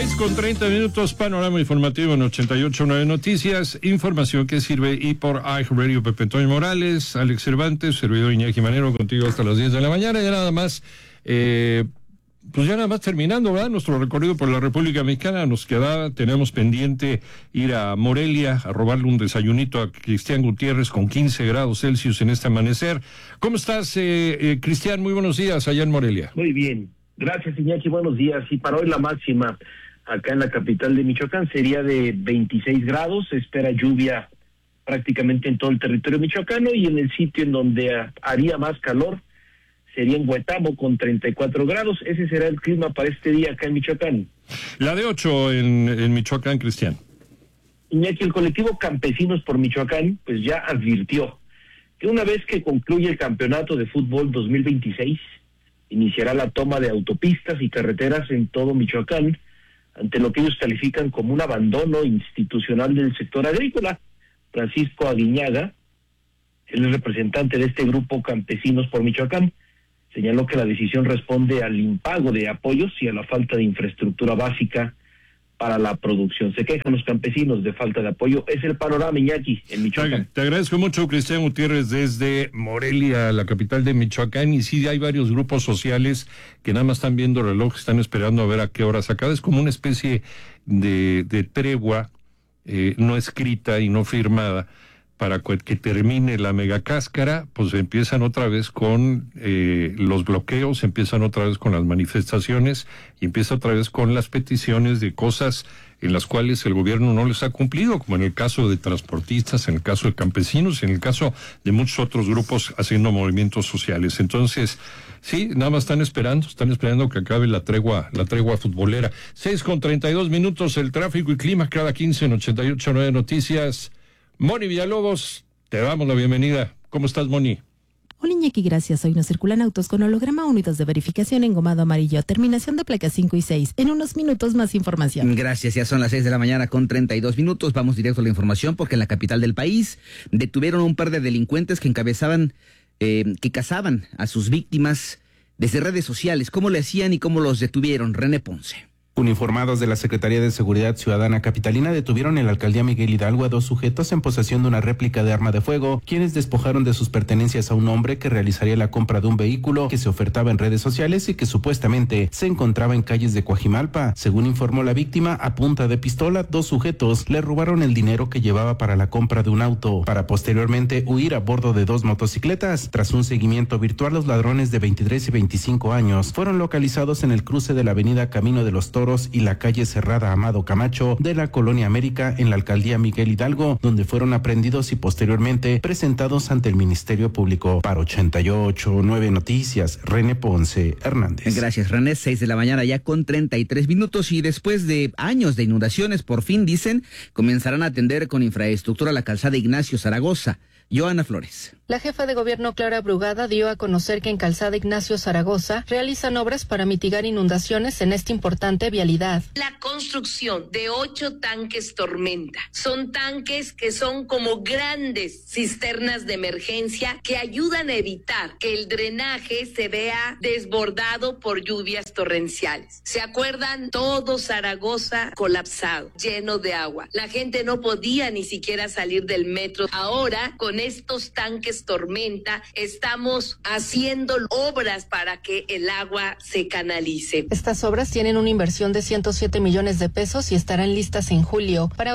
6:30, panorama informativo en 88.9 Noticias, información que sirve y por iHeartRadio. Pepe Antonio Morales, Alex Cervantes, servidor Iñaki Manero, contigo hasta las 10 de la mañana. Ya nada más, terminando, ¿verdad? Nuestro recorrido por la República Mexicana. Nos quedaba, tenemos pendiente ir a Morelia a robarle un desayunito a Cristian Gutiérrez con 15 grados Celsius en este amanecer. ¿Cómo estás, Cristian? Muy buenos días allá en Morelia. Muy bien. Gracias, Iñaki, buenos días. Y para hoy la máxima acá en la capital de Michoacán sería de 26 grados, se espera lluvia prácticamente en todo el territorio michoacano, y en el sitio en donde haría más calor sería en Huetamo con 34 grados. Ese será el clima para este día acá en Michoacán. La de 8 en Michoacán, Cristian. Iñaki, el colectivo Campesinos por Michoacán pues ya advirtió que una vez que concluya el campeonato de fútbol 2026, iniciará la toma de autopistas y carreteras en todo Michoacán, ante lo que ellos califican como un abandono institucional del sector agrícola. Francisco Aguiñaga, el representante de este grupo Campesinos por Michoacán, señaló que la decisión responde al impago de apoyos y a la falta de infraestructura básica para la producción. Se quejan los campesinos de falta de apoyo. Es el panorama, Iñaki, en Michoacán. Te agradezco mucho, Cristian Gutiérrez, desde Morelia, la capital de Michoacán. Y sí, hay varios grupos sociales que nada más están viendo el reloj, están esperando a ver a qué hora se acaba. Es como una especie de tregua no escrita y no firmada para que termine la megacáscara. Pues empiezan otra vez con los bloqueos, empiezan otra vez con las manifestaciones y empieza otra vez con las peticiones de cosas en las cuales el gobierno no les ha cumplido, como en el caso de transportistas, en el caso de campesinos, en el caso de muchos otros grupos haciendo movimientos sociales. Entonces, sí, nada más están esperando que acabe la tregua futbolera. 6:32, el tráfico y clima cada 15 en 88.9 Noticias. Moni Villalobos, te damos la bienvenida. ¿Cómo estás, Moni? Hola, Iñaki, gracias. Hoy nos circulan autos con holograma unidos de verificación engomado amarillo, terminación de placas 5 y 6. En unos minutos más información. Gracias, ya son las 6 de la mañana con 32 minutos. Vamos directo a la información porque en la capital del país detuvieron a un par de delincuentes que cazaban a sus víctimas desde redes sociales. ¿Cómo le hacían y cómo los detuvieron? René Ponce. Uniformados de la Secretaría de Seguridad Ciudadana Capitalina detuvieron en la alcaldía Miguel Hidalgo a 2 sujetos en posesión de una réplica de arma de fuego, quienes despojaron de sus pertenencias a un hombre que realizaría la compra de un vehículo que se ofertaba en redes sociales y que supuestamente se encontraba en calles de Coajimalpa. Según informó la víctima, a punta de pistola, 2 sujetos le robaron el dinero que llevaba para la compra de un auto, para posteriormente huir a bordo de 2 motocicletas. Tras un seguimiento virtual, los ladrones de 23 y 25 años fueron localizados en el cruce de la avenida Camino de los Toros y la calle Cerrada Amado Camacho de la Colonia América en la alcaldía Miguel Hidalgo, donde fueron aprendidos y posteriormente presentados ante el Ministerio Público. Para 88.9 Noticias, René Ponce Hernández. Gracias, René. 6 de la mañana ya con 33 minutos y después de años de inundaciones, por fin, dicen, comenzarán a atender con infraestructura la calzada Ignacio Zaragoza. Joana Flores. La jefa de gobierno Clara Brugada dio a conocer que en Calzada Ignacio Zaragoza realizan obras para mitigar inundaciones en esta importante vialidad. La construcción de 8 tanques Tormenta. Son tanques que son como grandes cisternas de emergencia que ayudan a evitar que el drenaje se vea desbordado por lluvias torrenciales. ¿Se acuerdan? Todo Zaragoza colapsado, lleno de agua. La gente no podía ni siquiera salir del metro. Ahora, con estos tanques Tormenta, estamos haciendo obras para que el agua se canalice. Estas obras tienen una inversión de 107 millones de pesos y estarán listas en julio. Para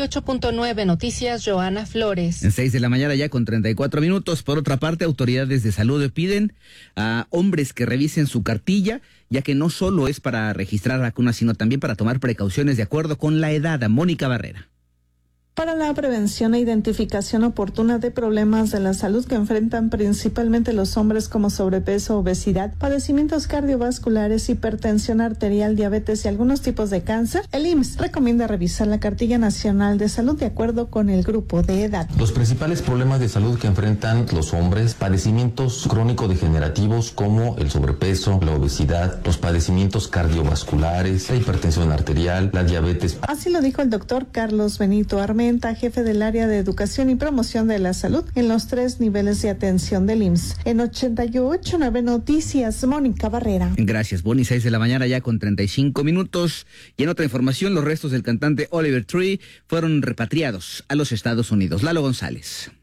88.9 Noticias, Joana Flores. En 6 de la mañana ya con 34 minutos. Por otra parte, autoridades de salud piden a hombres que revisen su cartilla, ya que no solo es para registrar vacunas, sino también para tomar precauciones de acuerdo con la edad. Mónica Barrera. Para la prevención e identificación oportuna de problemas de la salud que enfrentan principalmente los hombres como sobrepeso, obesidad, padecimientos cardiovasculares, hipertensión arterial, diabetes y algunos tipos de cáncer, el IMSS recomienda revisar la Cartilla Nacional de Salud de acuerdo con el grupo de edad. Los principales problemas de salud que enfrentan los hombres, padecimientos crónico-degenerativos como el sobrepeso, la obesidad, los padecimientos cardiovasculares, la hipertensión arterial, la diabetes. Así lo dijo el doctor Carlos Benito Armenta, Armenta, jefe del área de educación y promoción de la salud en los 3 niveles de atención del IMSS. En 88.9 Noticias, Mónica Barrera. Gracias, Bonnie. 6 de la mañana ya con 35 minutos. Y en otra información, los restos del cantante Oliver Tree fueron repatriados a los Estados Unidos. Lalo González.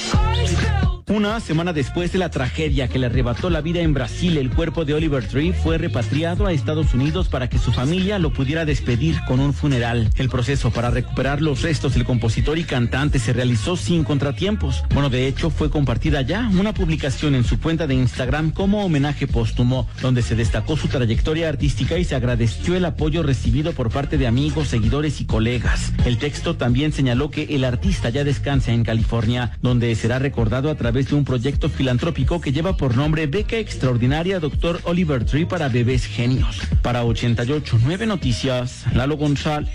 Una semana después de la tragedia que le arrebató la vida en Brasil, el cuerpo de Oliver Tree fue repatriado a Estados Unidos para que su familia lo pudiera despedir con un funeral. El proceso para recuperar los restos del compositor y cantante se realizó sin contratiempos. Bueno, de hecho, fue compartida ya una publicación en su cuenta de Instagram como homenaje póstumo, donde se destacó su trayectoria artística y se agradeció el apoyo recibido por parte de amigos, seguidores y colegas. El texto también señaló que el artista ya descansa en California, donde será recordado a través de un proyecto filantrópico que lleva por nombre Beca Extraordinaria Dr. Oliver Tree para Bebés Genios. Para 88.9 Noticias, Lalo González.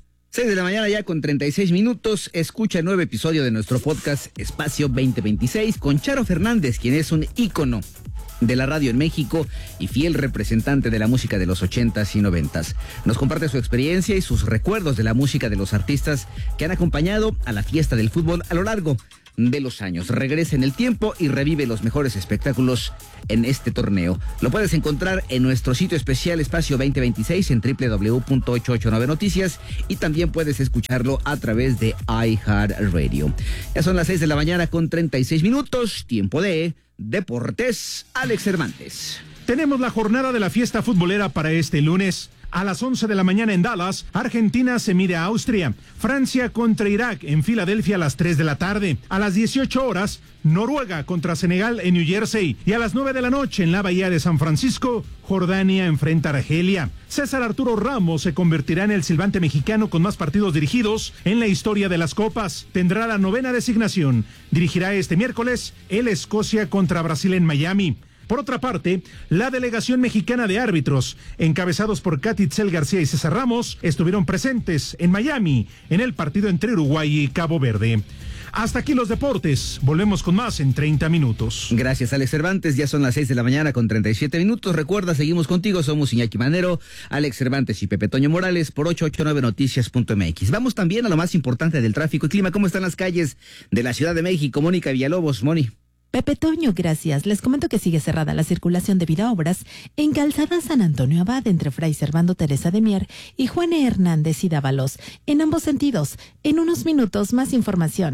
6 de la mañana ya con 36 minutos. Escucha el nuevo episodio de nuestro podcast Espacio 2026 con Charo Fernández, quien es un ícono de la radio en México y fiel representante de la música de los 80s y 90s. Nos comparte su experiencia y sus recuerdos de la música de los artistas que han acompañado a la fiesta del fútbol a lo largo de los años. Regresa en el tiempo y revive los mejores espectáculos en este torneo. Lo puedes encontrar en nuestro sitio especial Espacio 2026 en www.889noticias y también puedes escucharlo a través de iHeartRadio. Ya son las 6 de la mañana con 36 minutos. Tiempo de Deportes. Alex Cervantes. Tenemos la jornada de la fiesta futbolera para este lunes. A las 11 de la mañana en Dallas, Argentina se mide a Austria. Francia contra Irak en Filadelfia a las 3 de la tarde. A las 18 horas, Noruega contra Senegal en New Jersey. Y a las 9 de la noche en la Bahía de San Francisco, Jordania enfrenta a Argelia. César Arturo Ramos se convertirá en el silbante mexicano con más partidos dirigidos en la historia de las copas. Tendrá la 9ª designación. Dirigirá este miércoles el Escocia contra Brasil en Miami. Por otra parte, la delegación mexicana de árbitros, encabezados por Katy Itzel García y César Ramos, estuvieron presentes en Miami en el partido entre Uruguay y Cabo Verde. Hasta aquí los deportes. Volvemos con más en 30 minutos. Gracias, Alex Cervantes. Ya son las 6 de la mañana con 37 minutos. Recuerda, seguimos contigo. Somos Iñaki Manero, Alex Cervantes y Pepe Toño Morales por 889noticias.mx. Vamos también a lo más importante del tráfico y clima. ¿Cómo están las calles de la Ciudad de México? Mónica Villalobos. Moni. Pepe Toño, gracias. Les comento que sigue cerrada la circulación debido a obras en Calzada San Antonio Abad entre Fray Servando Teresa de Mier y Juan Hernández y Dávalos. En ambos sentidos. En unos minutos más información.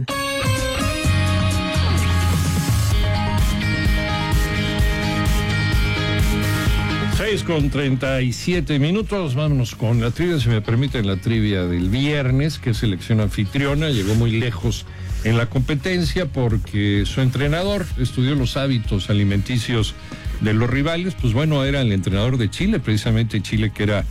Con 37 minutos, vámonos con la trivia, si me permiten, la trivia del viernes, que es selección anfitriona, llegó muy lejos en la competencia porque su entrenador estudió los hábitos alimenticios de los rivales. Pues bueno, era el entrenador de Chile, precisamente Chile, que era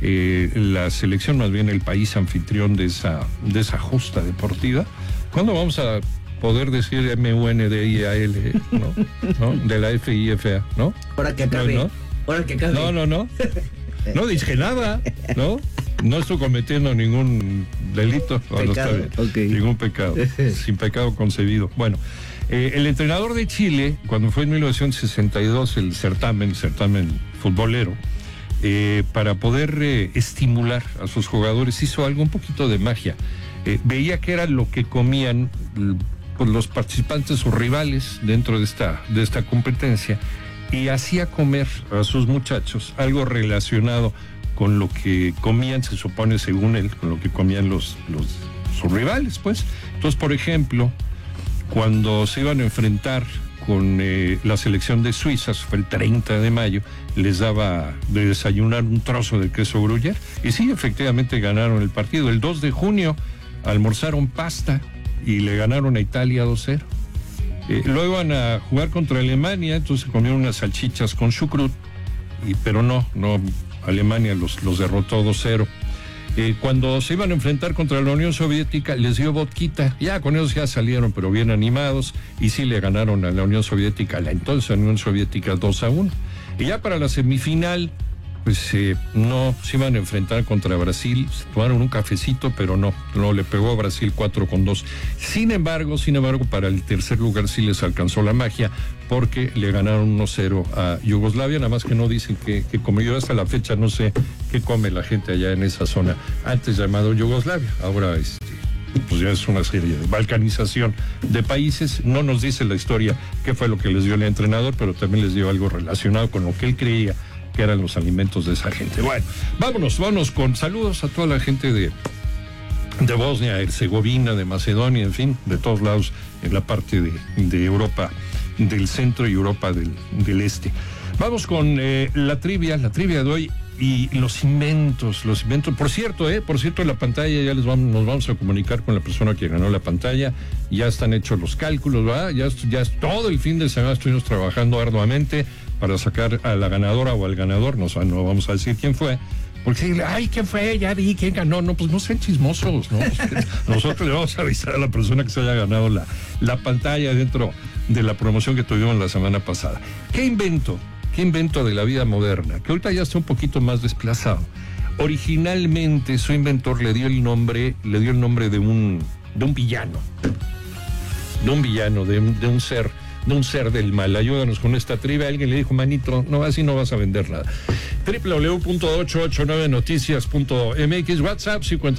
la selección, más bien el país anfitrión de esa justa deportiva. ¿Cuándo vamos a poder decir MUNDIAL, ¿no? De la FIFA, ¿no? Ahora que acabe. ¿No? Ahora que acabe. No. No dije nada, ¿no? No estoy cometiendo ningún delito. Pecado, no está bien. Okay. Ningún pecado. Sin pecado concebido. Bueno, el entrenador de Chile, cuando fue en 1962 el certamen futbolero, para poder estimular a sus jugadores, hizo algo un poquito de magia. Veía que era lo que comían pues, los participantes, sus rivales, dentro de esta competencia, y hacía comer a sus muchachos algo relacionado con lo que comían, se supone, según él, con lo que comían sus rivales, pues. Entonces, por ejemplo, cuando se iban a enfrentar con la selección de Suiza, fue el 30 de mayo, les daba de desayunar un trozo de queso gruyère, y sí, efectivamente ganaron el partido. El 2 de junio almorzaron pasta y le ganaron a Italia 2-0. Luego iban a jugar contra Alemania, entonces comieron unas salchichas con chucrut, pero no, Alemania los derrotó 2-0. Cuando se iban a enfrentar contra la Unión Soviética, les dio vodquita, ya con ellos ya salieron, pero bien animados, y sí le ganaron a la Unión Soviética, la entonces Unión Soviética 2-1. Y ya para la semifinal, pues no se iban a enfrentar contra Brasil, se tomaron un cafecito, pero no le pegó a Brasil 4-2. Sin embargo, para el tercer lugar sí les alcanzó la magia, porque le ganaron 1-0 a Yugoslavia, nada más que no dicen que como yo hasta la fecha no sé qué come la gente allá en esa zona, antes llamado Yugoslavia, ahora pues ya es una serie de balcanización de países. No nos dice la historia qué fue lo que les dio el entrenador, pero también les dio algo relacionado con lo que él creía que eran los alimentos de esa gente. Bueno, vámonos con saludos a toda la gente de Bosnia, Herzegovina, de Macedonia, en fin, de todos lados en la parte de Europa del centro y Europa del este. Vamos con la trivia de hoy y los inventos. Por cierto, en la pantalla ya nos vamos a comunicar con la persona que ganó la pantalla. Ya están hechos los cálculos, ¿verdad? Ya es todo el fin de semana estuvimos trabajando arduamente para sacar a la ganadora o al ganador. No vamos a decir quién fue. Porque, ¿quién fue? Ya vi quién ganó. No, pues no sean chismosos, ¿no? Nosotros le vamos a avisar a la persona que se haya ganado la pantalla dentro de la promoción que tuvimos la semana pasada. ¿Qué invento de la vida moderna? Que ahorita ya está un poquito más desplazado. Originalmente su inventor le dio el nombre de un villano. De un ser del mal. Ayúdanos con esta trivia. Alguien le dijo, manito, no, así no vas a vender nada. www.889noticias.mx, WhatsApp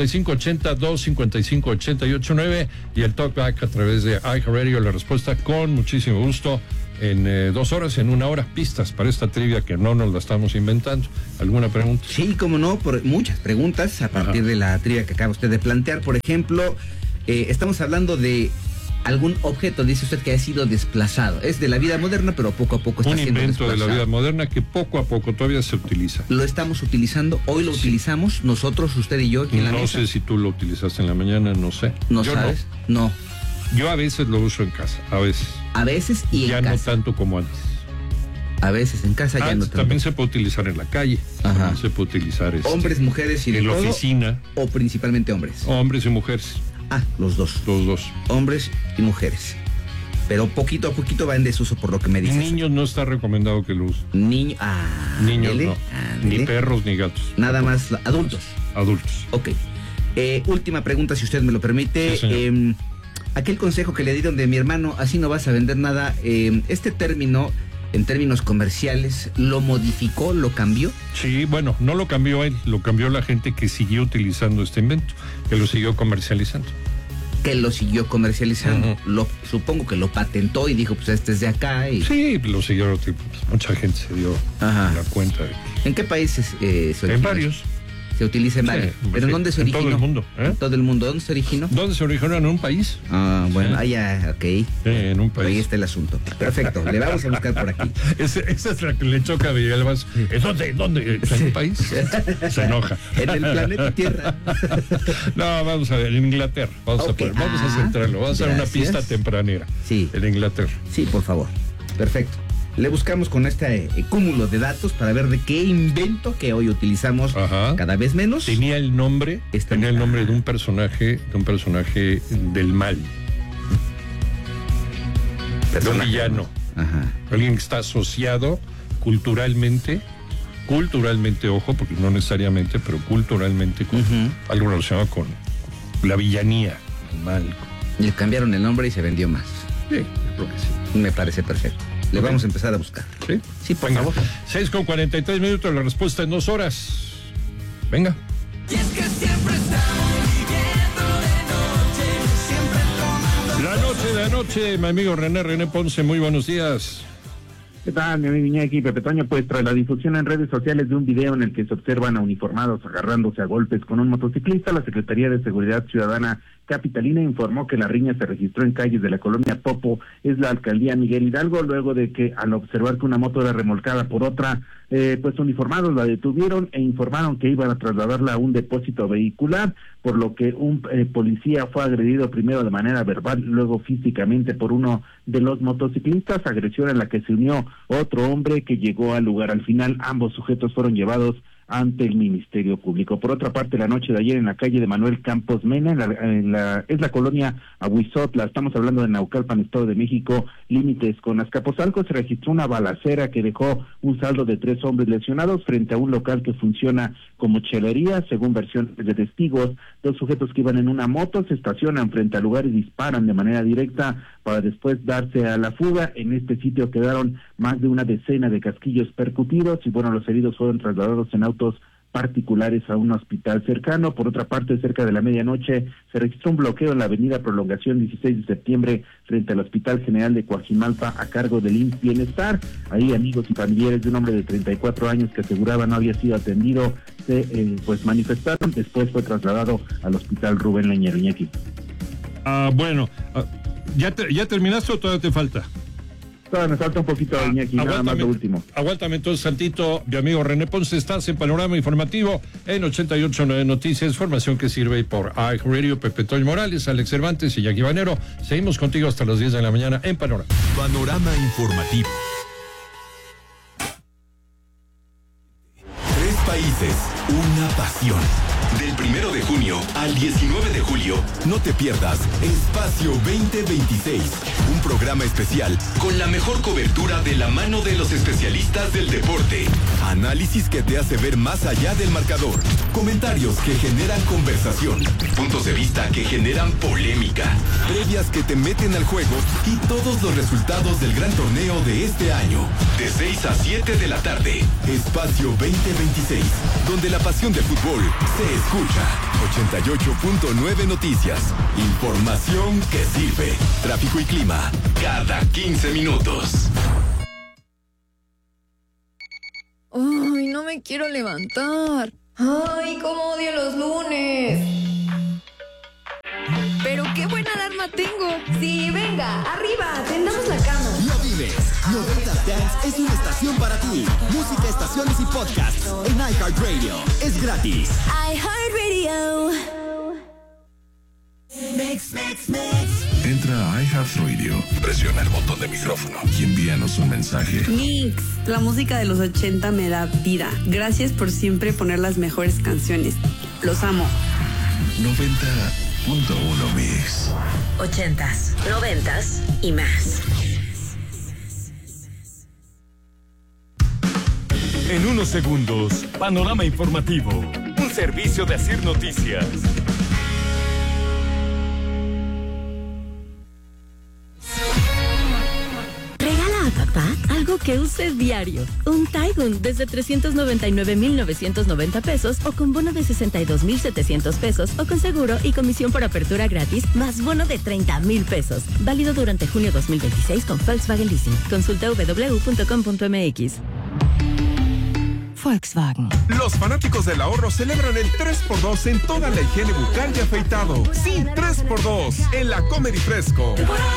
5580-255-889 y el talkback a través de iHeartRadio. La respuesta con muchísimo gusto en 2 horas, en 1 hora. Pistas para esta trivia que no nos la estamos inventando. ¿Alguna pregunta? Sí, cómo no, por muchas preguntas a partir de la trivia que acaba usted de plantear. Por ejemplo, estamos hablando de algún objeto, dice usted, que ha sido desplazado. Es de la vida moderna, pero poco a poco está siendo desplazado. Un invento de la vida moderna que poco a poco todavía se utiliza. Lo estamos utilizando, hoy lo utilizamos nosotros, usted y yo, aquí en la mesa. No sé si tú lo utilizaste en la mañana, no sé. ¿No sabes? No. Yo a veces lo uso en casa, a veces. A veces y en casa. Ya no tanto como antes. A veces en casa ya no tanto. También se puede utilizar en la calle. Ajá. También se puede utilizar hombres, mujeres y en la oficina. O principalmente hombres. Hombres y mujeres. Los dos. Los dos. Hombres y mujeres. Pero poquito a poquito va en desuso por lo que me dices. Niños no está recomendado que lo usen. Niños no. Ni perros ni gatos. Nada más adultos. Adultos. Ok. Última pregunta, si usted me lo permite. Sí, aquel consejo que le dieron de mi hermano, así no vas a vender nada. Este término, en términos comerciales, ¿lo modificó, lo cambió? Sí, bueno, no lo cambió él, lo cambió la gente que siguió utilizando este invento, que lo siguió comercializando. Supongo que lo patentó y dijo, pues este es de acá. Sí, lo siguió, mucha gente se dio la cuenta. ¿En qué países se originó? En varios. Se utiliza en varios. ¿Pero en dónde se originó? En todo el mundo. ¿En todo el mundo? ¿Dónde se originó? ¿Dónde se originó? En un país. Bueno, ok. En un país. Ahí está el asunto. Perfecto, le vamos a buscar por aquí. Esa es la que le choca a Villalbaz. ¿Dónde? ¿En un país? Se enoja. En el planeta Tierra. No, vamos a ver, en Inglaterra. Vamos a centrarlo. Vamos a hacer una pista tempranera. Sí. En Inglaterra. Sí, por favor. Perfecto. Le buscamos con este cúmulo de datos para ver de qué invento que hoy utilizamos cada vez menos. Tenía el nombre de un personaje del mal. De un villano. Alguien que está asociado culturalmente, ojo, porque no necesariamente, pero culturalmente con algo relacionado con la villanía, el mal. Le cambiaron el nombre y se vendió más. Sí, creo que sí. Me parece perfecto. Le vamos a empezar a buscar. Sí, por favor. 6:43, la respuesta en 2 horas. Venga. Y es que siempre estamos viviendo de noche, La noche, mi amigo René Ponce, muy buenos días. ¿Qué tal, mi amigo Iñaki Pepe Toño? Pues tras la difusión en redes sociales de un video en el que se observan a uniformados agarrándose a golpes con un motociclista, la Secretaría de Seguridad Ciudadana capitalina informó que la riña se registró en calles de la colonia Popo, es la alcaldía Miguel Hidalgo, luego de que al observar que una moto era remolcada por otra, pues uniformados la detuvieron e informaron que iban a trasladarla a un depósito vehicular, por lo que un policía fue agredido primero de manera verbal, luego físicamente por uno de los motociclistas, agresión en la que se unió otro hombre que llegó al lugar. Al final ambos sujetos fueron llevados ante el Ministerio Público. Por otra parte, la noche de ayer en la calle de Manuel Campos Mena, es la colonia Ahuizotla, estamos hablando de Naucalpan, Estado de México, límites con Azcapotzalco, se registró una balacera que dejó un saldo de 3 hombres lesionados frente a un local que funciona como chelería. Según versiones de testigos, 2 sujetos que iban en una moto se estacionan frente al lugar y disparan de manera directa para después darse a la fuga. En este sitio quedaron más de una decena de casquillos percutidos y bueno, los heridos fueron trasladados en autos particulares a un hospital cercano. Por otra parte, cerca de la medianoche se registró un bloqueo en la avenida Prolongación 16 de septiembre frente al Hospital General de Coajimalpa a cargo del IMSS Bienestar. Ahí amigos y familiares de un hombre de 34 años que aseguraba no había sido atendido se manifestaron. Después fue trasladado al Hospital Rubén Leñero. Iñaki. ¿Ya terminaste o todavía te falta? Me falta un poquito, Iñaki, nada más lo último. Aguántame entonces, Santito. Mi amigo René Ponce, estás en Panorama Informativo en 88.9 Noticias, información que sirve por iHeartRadio. Pepe Toño Morales, Alex Cervantes y Jackie Banero. Seguimos contigo hasta las 10 de la mañana en Panorama. Panorama Informativo. 3 países, una pasión. Del 1 de junio al 19 de julio, no te pierdas Espacio 2026, un programa especial con la mejor cobertura de la mano de los especialistas del deporte. Análisis que te hace ver más allá del marcador, comentarios que generan conversación, puntos de vista que generan polémica, previas que te meten al juego y todos los resultados del gran torneo de este año. De 6 a 7 de la tarde, Espacio 2026, donde la pasión del fútbol se escucha. 88.9 Noticias. Información que sirve. Tráfico y clima cada 15 minutos. Ay, no me quiero levantar. Ay, cómo odio los lunes. Pero qué buena alarma tengo. Sí, venga, arriba, tendamos la cama. No vives. 90 Dance es una estación para ti. Música, estaciones y podcasts en iHeartRadio. Es gratis. iHeartRadio. Entra a iHeartRadio, presiona el botón de micrófono y envíanos un mensaje. Mix, la música de los 80 me da vida. Gracias por siempre poner las mejores canciones. Los amo. 90.1 Mix. 80s, 90s y más. En unos segundos, Panorama Informativo, un servicio de Asir Noticias. Regala a papá algo que use diario. Un Taigun desde 399,990 pesos o con bono de 62,700 pesos o con seguro y comisión por apertura gratis más bono de 30,000 pesos. Válido durante junio 2026 con Volkswagen Leasing. Consulta www.com.mx. Volkswagen. Los fanáticos del ahorro celebran el 3x2 en toda la higiene bucal y afeitado. Sí, 3x2 en la Comer y Fresco.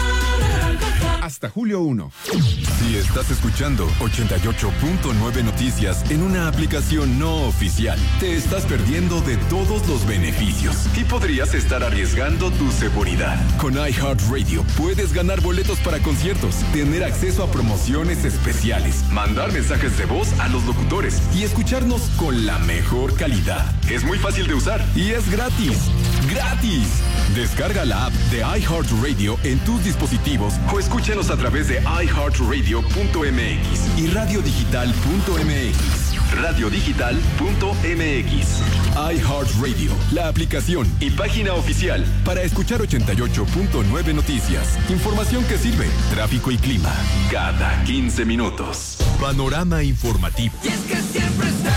Hasta julio 1. Si estás escuchando 88.9 Noticias en una aplicación no oficial, te estás perdiendo de todos los beneficios y podrías estar arriesgando tu seguridad. Con iHeartRadio puedes ganar boletos para conciertos, tener acceso a promociones especiales, mandar mensajes de voz a los locutores y escucharnos con la mejor calidad. Es muy fácil de usar y es gratis. ¡Gratis! Descarga la app de iHeartRadio en tus dispositivos o escúchanos a través de iHeartRadio.mx y radiodigital.mx. Radiodigital.mx. iHeartRadio, la aplicación y página oficial para escuchar 88.9 Noticias. Información que sirve. Tráfico y clima cada 15 minutos. Panorama Informativo. Y es que siempre está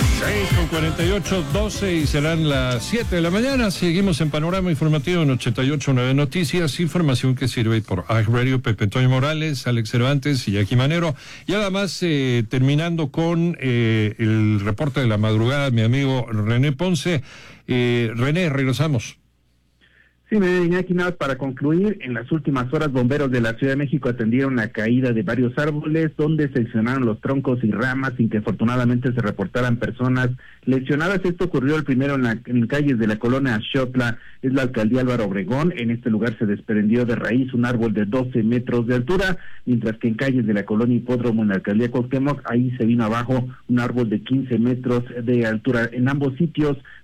6:48, 12 y serán las 7 de la mañana. Seguimos en Panorama Informativo en 88.9 Noticias. Información que sirve por iHeartRadio. Pepe Toño Morales, Alex Cervantes y Jackie Manero. Y además, terminando con el reporte de la madrugada, mi amigo René Ponce. René, regresamos. Sí, Iñaki, nada para concluir. En las últimas horas, bomberos de la Ciudad de México atendieron la caída de varios árboles, donde seccionaron los troncos y ramas sin que afortunadamente se reportaran personas lesionadas. Esto ocurrió el primero en calles de la colonia Xotla, es la alcaldía Álvaro Obregón. En este lugar se desprendió de raíz un árbol de 12 metros de altura, mientras que en calles de la colonia Hipódromo, en la alcaldía Cuauhtémoc, ahí se vino abajo un árbol de 15 metros de altura. En ambos sitios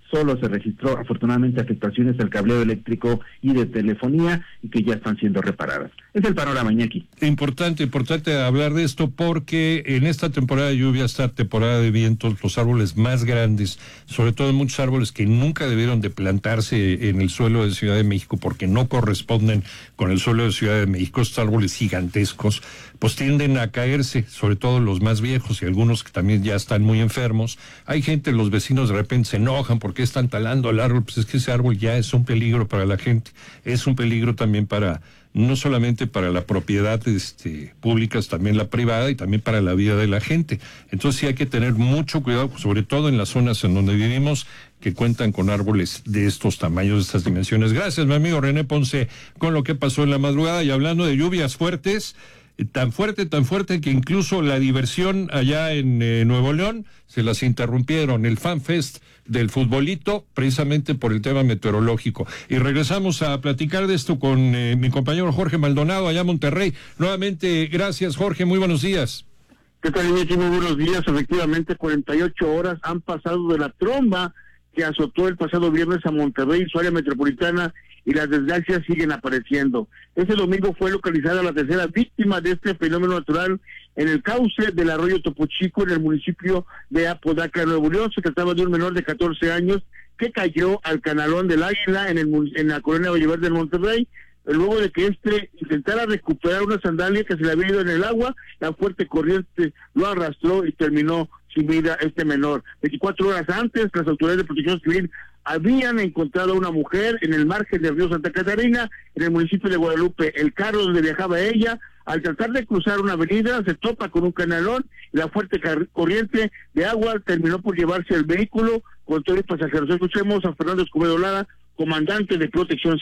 solo se registró afortunadamente afectaciones al cableado eléctrico y de telefonía y que ya están siendo reparadas. Es el panorama, Iñaki. Importante hablar de esto porque en esta temporada de lluvia, esta temporada de vientos, los árboles más grandes, sobre todo muchos árboles que nunca debieron de plantarse en el suelo de Ciudad de México porque no corresponden con el suelo de Ciudad de México, estos árboles gigantescos, pues tienden a caerse, sobre todo los más viejos y algunos que también ya están muy enfermos. Hay gente, los vecinos de repente se enojan porque están talando el árbol, pues es que ese árbol ya es un peligro para la gente, es un peligro también para, no solamente para la propiedad pública, también la privada y también para la vida de la gente. Entonces sí hay que tener mucho cuidado, sobre todo en las zonas en donde vivimos, que cuentan con árboles de estos tamaños, de estas dimensiones. Gracias, mi amigo René Ponce, con lo que pasó en la madrugada. Y hablando de lluvias fuertes, tan fuerte que incluso la diversión allá en Nuevo León se las interrumpieron, el Fan Fest del futbolito, precisamente por el tema meteorológico. Y regresamos a platicar de esto con mi compañero Jorge Maldonado allá en Monterrey. Nuevamente, gracias Jorge, muy buenos días. ¿Qué tal, Iñaki? Muy buenos días. Efectivamente, 48 horas han pasado de la tromba que azotó el pasado viernes a Monterrey y su área metropolitana, y las desgracias siguen apareciendo. Este domingo fue localizada la tercera víctima de este fenómeno natural en el cauce del arroyo Topo Chico, en el municipio de Apodaca, Nuevo León. Se trataba de un menor de 14 años que cayó al canalón del Águila en la colonia Valleverde de Monterrey, luego de que intentara recuperar una sandalia que se le había ido en el agua. La fuerte corriente lo arrastró y terminó sin vida este menor. 24 horas antes, las autoridades de Protección Civil habían encontrado a una mujer en el margen del río Santa Catarina, en el municipio de Guadalupe. El carro donde viajaba ella, al tratar de cruzar una avenida, se topa con un canalón y la fuerte corriente de agua terminó por llevarse el vehículo con todos los pasajeros. Escuchemos a Fernando Escobedo Lara, comandante de Protección